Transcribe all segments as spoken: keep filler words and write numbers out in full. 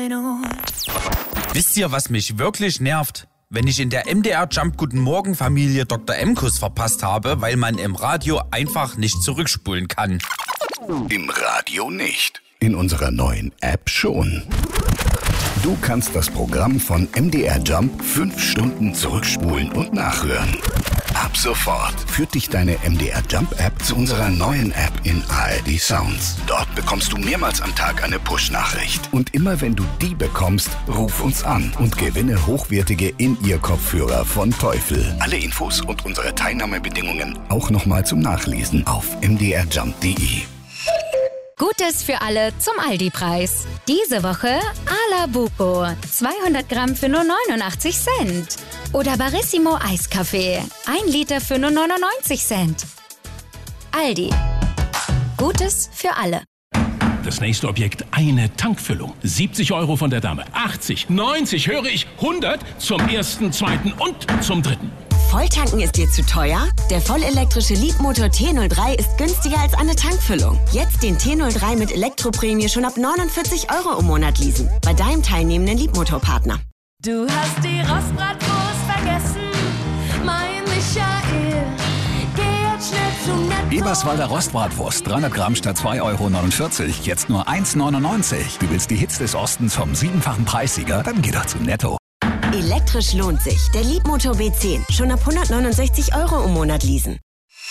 Wisst ihr, was mich wirklich nervt? Wenn ich in der M D R Jump Guten Morgen Familie Doktor M-Kuss verpasst habe, weil man im Radio einfach nicht zurückspulen kann. Im Radio nicht. In unserer neuen App schon. Du kannst das Programm von M D R Jump fünf Stunden zurückspulen und nachhören. Ab sofort führt dich deine M D R Jump App zu unserer neuen App in A R D Sounds. Dort bekommst du mehrmals am Tag eine Push-Nachricht. Und immer wenn du die bekommst, ruf uns an und gewinne hochwertige In-Ear-Kopfhörer von Teufel. Alle Infos und unsere Teilnahmebedingungen auch nochmal zum Nachlesen auf m d r jump punkt d e. Gutes für alle zum Aldi-Preis. Diese Woche Alabuco, zweihundert Gramm für nur neunundachtzig Cent. Oder Barissimo Eiskaffee, ein Liter für nur neunundneunzig Cent. Aldi. Gutes für alle. Das nächste Objekt, eine Tankfüllung. siebzig Euro von der Dame. achtzig, neunzig, höre ich, hundert zum ersten, zweiten und zum dritten. Volltanken ist dir zu teuer? Der vollelektrische Leapmotor T null drei ist günstiger als eine Tankfüllung. Jetzt den T null drei mit Elektroprämie schon ab neunundvierzig Euro im Monat leasen. Bei deinem teilnehmenden Leapmotor-Partner. Du hast die Rostbratwurst vergessen, mein Michael. Geh jetzt schnell zum Netto. Eberswalder Rostbratwurst, dreihundert Gramm statt zwei Euro neunundvierzig, jetzt nur eins neunundneunzig. Du willst die Hits des Ostens vom siebenfachen Preissieger? Dann geh doch zu Netto. Elektrisch lohnt sich. Der Leapmotor B zehn. Schon ab hundertneunundsechzig Euro im Monat leasen.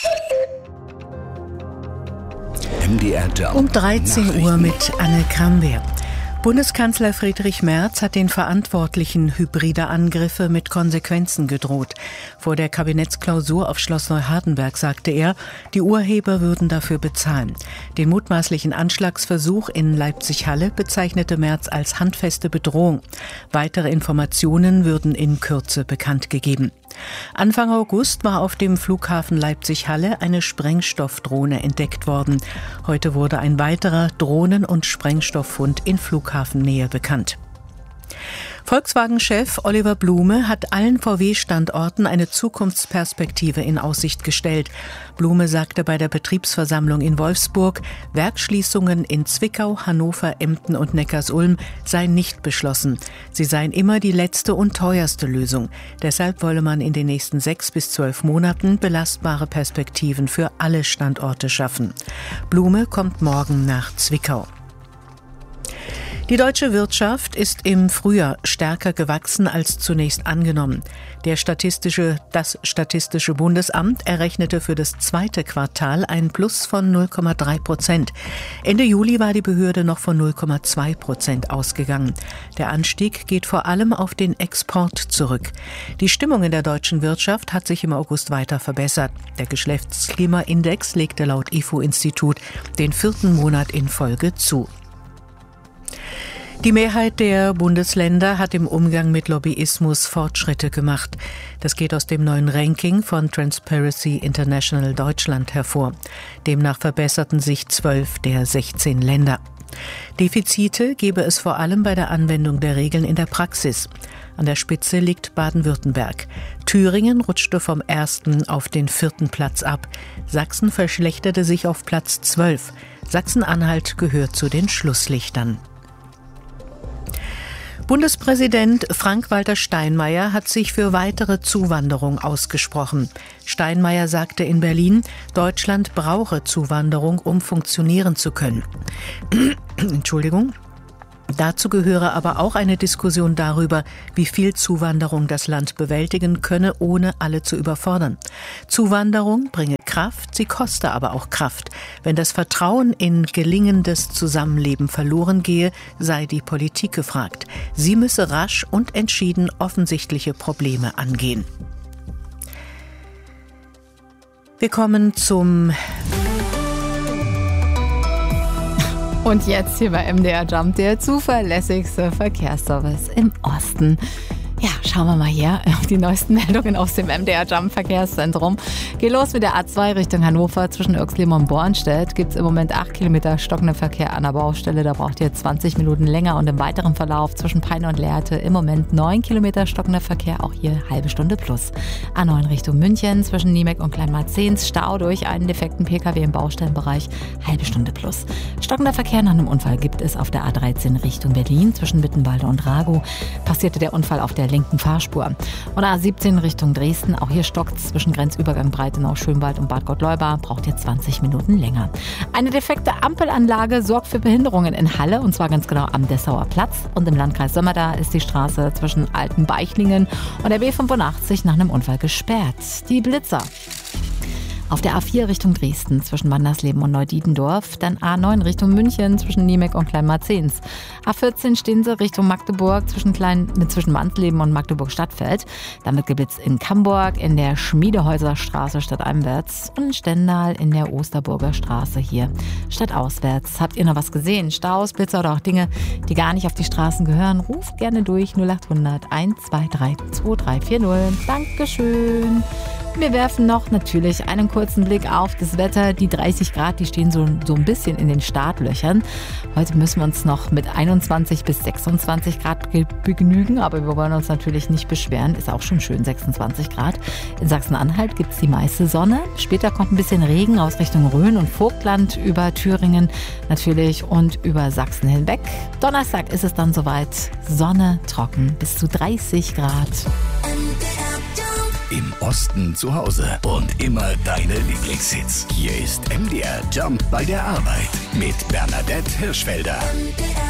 M D R Jump. Um dreizehn Uhr mit Anne Krambeer. Bundeskanzler Friedrich Merz hat den Verantwortlichen hybride Angriffe mit Konsequenzen gedroht. Vor der Kabinettsklausur auf Schloss Neuhardenberg sagte er, die Urheber würden dafür bezahlen. Den mutmaßlichen Anschlagsversuch in Leipzig-Halle bezeichnete Merz als handfeste Bedrohung. Weitere Informationen würden in Kürze bekannt gegeben. Anfang August war auf dem Flughafen Leipzig-Halle eine Sprengstoffdrohne entdeckt worden. Heute wurde ein weiterer Drohnen- und Sprengstofffund in Flughafennähe bekannt. Volkswagen-Chef Oliver Blume hat allen V W-Standorten eine Zukunftsperspektive in Aussicht gestellt. Blume sagte bei der Betriebsversammlung in Wolfsburg, Werksschließungen in Zwickau, Hannover, Emden und Neckarsulm seien nicht beschlossen. Sie seien immer die letzte und teuerste Lösung. Deshalb wolle man in den nächsten sechs bis zwölf Monaten belastbare Perspektiven für alle Standorte schaffen. Blume kommt morgen nach Zwickau. Die deutsche Wirtschaft ist im Frühjahr stärker gewachsen als zunächst angenommen. Der Statistische, das Statistische Bundesamt errechnete für das zweite Quartal ein Plus von null Komma drei Prozent. Ende Juli war die Behörde noch von null Komma zwei Prozent ausgegangen. Der Anstieg geht vor allem auf den Export zurück. Die Stimmung in der deutschen Wirtschaft hat sich im August weiter verbessert. Der Geschäftsklimaindex legte laut I F O-Institut den vierten Monat in Folge zu. Die Mehrheit der Bundesländer hat im Umgang mit Lobbyismus Fortschritte gemacht. Das geht aus dem neuen Ranking von Transparency International Deutschland hervor. Demnach verbesserten sich zwölf der sechzehn Länder. Defizite gebe es vor allem bei der Anwendung der Regeln in der Praxis. An der Spitze liegt Baden-Württemberg. Thüringen rutschte vom ersten auf den vierten Platz ab. Sachsen verschlechterte sich auf Platz zwölf. Sachsen-Anhalt gehört zu den Schlusslichtern. Bundespräsident Frank-Walter Steinmeier hat sich für weitere Zuwanderung ausgesprochen. Steinmeier sagte in Berlin, Deutschland brauche Zuwanderung, um funktionieren zu können. Entschuldigung. Dazu gehöre aber auch eine Diskussion darüber, wie viel Zuwanderung das Land bewältigen könne, ohne alle zu überfordern. Zuwanderung bringe Kraft, sie koste aber auch Kraft. Wenn das Vertrauen in gelingendes Zusammenleben verloren gehe, sei die Politik gefragt. Sie müsse rasch und entschieden offensichtliche Probleme angehen. Wir kommen zum... Und jetzt hier bei M D R Jump, der zuverlässigste Verkehrsservice im Osten. Ja, Ja, schauen wir mal hier auf die neuesten Meldungen aus dem M D R Jump Verkehrszentrum. Geht los mit der A zwei Richtung Hannover. Zwischen Oechsleben und Bornstedt gibt es im Moment acht Kilometer stockenden Verkehr an der Baustelle. Da braucht ihr zwanzig Minuten länger. Und im weiteren Verlauf zwischen Peine und Lehrte im Moment neun Kilometer stockender Verkehr. Auch hier halbe Stunde plus. A neun Richtung München zwischen Niemek und Kleinmarzens. Stau durch einen defekten Pkw im Baustellenbereich. Halbe Stunde plus. Stockender Verkehr nach einem Unfall gibt es auf der A dreizehn Richtung Berlin zwischen Mittenwalde und Ragow. Passierte der Unfall auf der linken Fahrspur. Und A siebzehn Richtung Dresden, auch hier stockt zwischen Grenzübergang Breitenau, Schönwald und Bad Gottleuba, braucht ihr zwanzig Minuten länger. Eine defekte Ampelanlage sorgt für Behinderungen in Halle, und zwar ganz genau am Dessauer Platz. Und im Landkreis Sömmerda ist die Straße zwischen Altenbeichlingen und der B fünfundachtzig nach einem Unfall gesperrt. Die Blitzer. Auf der A vier Richtung Dresden zwischen Wandersleben und Neudietendorf, dann A neun Richtung München zwischen Niemek und Kleinmarzens. A vierzehn Steense Richtung Magdeburg zwischen, Klein, zwischen Mansleben und Magdeburg-Stadtfeld. Damit geblitzt in Camburg, in der Schmiedehäuserstraße stadteinwärts und in Stendal in der Osterburger Straße hier stadtauswärts. Habt ihr noch was gesehen? Staus, Blitzer oder auch Dinge, die gar nicht auf die Straßen gehören? Ruft gerne durch null acht hundert eins zwei drei zwei drei vier null. Dankeschön. Wir werfen noch natürlich einen kurzen Blick auf das Wetter. Die dreißig Grad, die stehen so, so ein bisschen in den Startlöchern. Heute müssen wir uns noch mit einundzwanzig bis sechsundzwanzig Grad begnügen, aber wir wollen uns natürlich nicht beschweren. Ist auch schon schön, sechsundzwanzig Grad. In Sachsen-Anhalt gibt es die meiste Sonne. Später kommt ein bisschen Regen aus Richtung Rhön und Vogtland über Thüringen natürlich und über Sachsen hinweg. Donnerstag ist es dann soweit. Sonne, trocken, bis zu dreißig Grad. Im Osten zu Hause und immer deine Lieblingshits. Hier ist M D R Jump bei der Arbeit mit Bernadette Hirschfelder.